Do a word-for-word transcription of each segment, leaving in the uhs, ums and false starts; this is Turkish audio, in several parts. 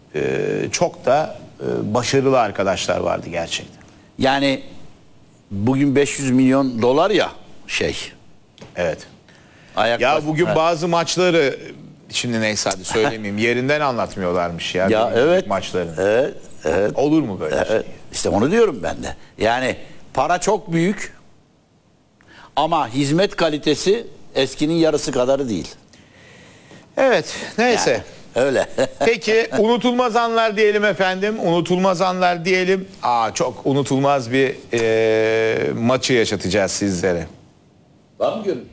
e, çok da e, başarılı arkadaşlar vardı gerçekten. Yani bugün beş yüz milyon dolar ya şey. Evet. Ayak Ya bas- bugün Ha. bazı maçları şimdi neyse hadi söylemeyeyim yerinden anlatmıyorlarmış ya. Ya evet. Maçların. Evet, evet. Olur mu böyle Evet. şey? İşte onu diyorum ben de. Yani para çok büyük ama hizmet kalitesi eskinin yarısı kadarı değil. Evet neyse. Yani öyle. Peki unutulmaz anlar diyelim efendim. Unutulmaz anlar diyelim. Aa çok unutulmaz bir e, maçı yaşatacağız sizlere. Var mı görüntü?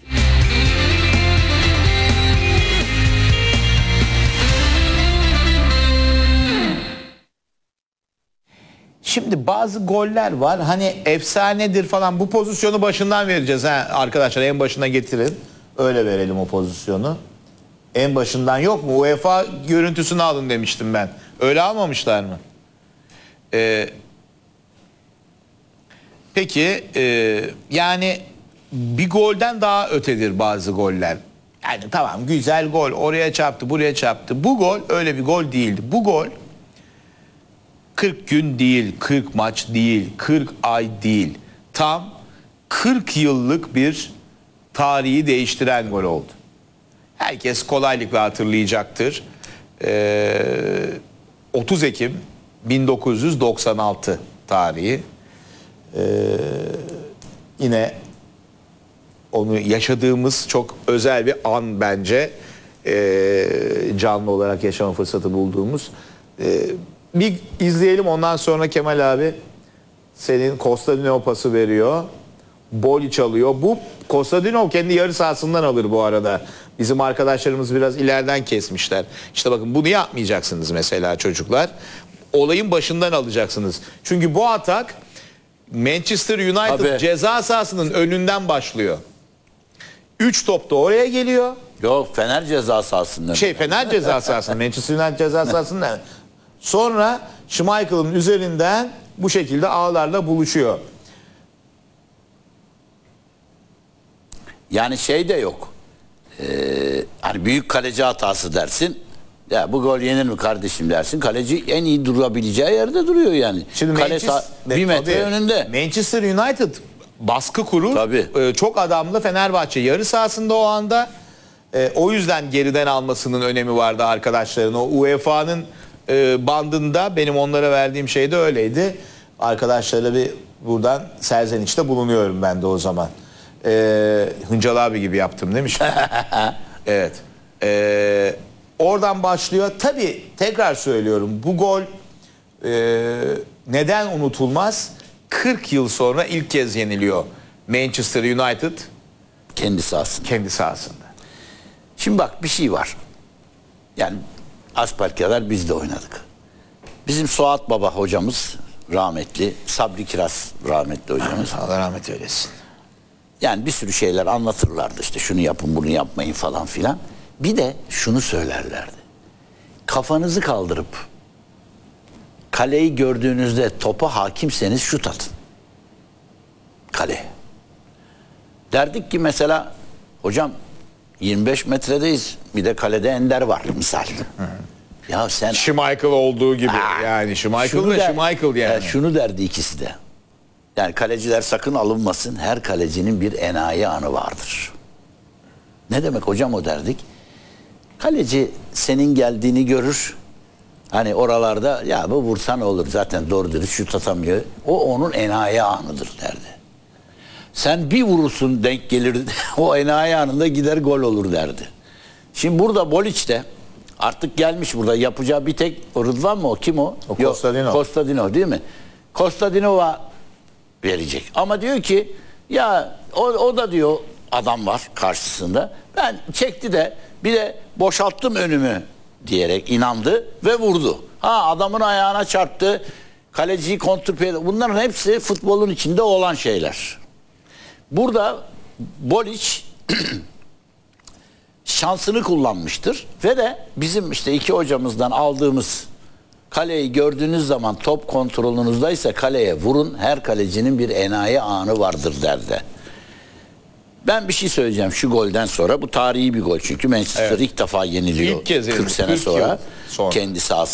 Şimdi bazı goller var. Hani efsanedir falan. Bu pozisyonu başından vereceğiz ha arkadaşlar. En başına getirin. Öyle verelim o pozisyonu. En başından yok mu? UEFA görüntüsünü alın demiştim ben. Öyle almamışlar mı? Ee, peki e, yani bir golden daha ötedir bazı goller. Yani tamam güzel gol. Oraya çarptı, buraya çarptı. Bu gol öyle bir gol değildi. Bu gol kırk gün değil, kırk maç değil, kırk ay değil. Tam kırk yıllık bir tarihi değiştiren gol oldu. Herkes kolaylıkla hatırlayacaktır. Ee, otuz Ekim bin dokuz yüz doksan altı tarihi. Ee, yine onu yaşadığımız çok özel bir an bence. Ee, canlı olarak yaşama fırsatı bulduğumuz. Ee, bir izleyelim ondan sonra Kemal abi senin Kostadinov pası veriyor. Boliç alıyor. Bu Kostadinov kendi yarı sahasından alır bu arada. Bizim arkadaşlarımız biraz ileriden kesmişler. İşte bakın bunu yapmayacaksınız mesela çocuklar. Olayın başından alacaksınız. Çünkü bu atak Manchester United Abi. ceza sahasının önünden başlıyor. üç top da oraya geliyor. Yok, Fener ceza sahasında. Şey Fener ceza sahasında, Manchester United ceza sahasında. Sonra Schmeichel'ın üzerinden bu şekilde ağlarla buluşuyor. Yani şey de yok. Ee, hani büyük kaleci hatası dersin. Ya bu gol yenir mi kardeşim dersin. Kaleci en iyi durabileceği yerde duruyor yani. Şimdi Kale Manchester, sağ- bir metre tabii, önünde. Manchester United baskı kurur. Tabii. Ee, çok adamlı Fenerbahçe yarı sahasında o anda. Ee, o yüzden geriden almasının önemi vardı arkadaşların. O U E F A'nın e, bandında benim onlara verdiğim şey de öyleydi. Arkadaşlarla bir buradan serzeniçte bulunuyorum ben de o zaman. Ee, Hıncal abi gibi yaptım değil mi şimdi? Evet. Ee, oradan başlıyor. Tabii tekrar söylüyorum bu gol e, neden unutulmaz? kırk yıl sonra ilk kez yeniliyor Manchester United Kendi sahasında. kendi sahasında. Şimdi bak bir şey var. Yani asperkader biz de oynadık. Bizim Suat Baba hocamız rahmetli, Sabri Kiraz rahmetli hocamız. Allah rahmet eylesin. Yani bir sürü şeyler anlatırlardı, işte şunu yapın bunu yapmayın falan filan. Bir de şunu söylerlerdi. Kafanızı kaldırıp kaleyi gördüğünüzde topa hakimseniz şut atın. Kale. Derdik ki mesela hocam yirmi beş metredeyiz, bir de kalede Ender var misal. Ya sen Schmeichel olduğu gibi Aa, yani Schmeichel şunu da der- Schmeichel yani. Ya şunu derdi ikisi de. Yani kaleciler sakın alınmasın. Her kalecinin bir enayi anı vardır. Ne demek hocam o derdik? Kaleci senin geldiğini görür. Hani oralarda ya bu vursan olur zaten doğru dürüst şut atamıyor. O onun enayi anıdır derdi. Sen bir vurursun denk gelir o enayi anında gider gol olur derdi. Şimdi burada Boliç de artık gelmiş burada yapacağı bir tek o Rıdvan mı o kim o? O Kostadinov. Kostadinov değil mi? Kostadinov'a verecek. Ama diyor ki ya o, o da diyor adam var karşısında. Ben çekti de bir de boşalttım önümü diyerek inandı ve vurdu. Ha adamın ayağına çarptı. Kaleciyi kontrpiyede. Bunların hepsi futbolun içinde olan şeyler. Burada Boliç şansını kullanmıştır ve de bizim işte iki hocamızdan aldığımız kaleyi gördüğünüz zaman top kontrolünüzdeyse kaleye vurun. Her kalecinin bir enayi anı vardır derdi. Ben bir şey söyleyeceğim şu golden sonra. Bu tarihi bir gol çünkü Manchester Evet. ilk defa yeniliyor. İlk kez yeniliyor. kırk sene kırk yıl sonra, sonra. kendi sahasında.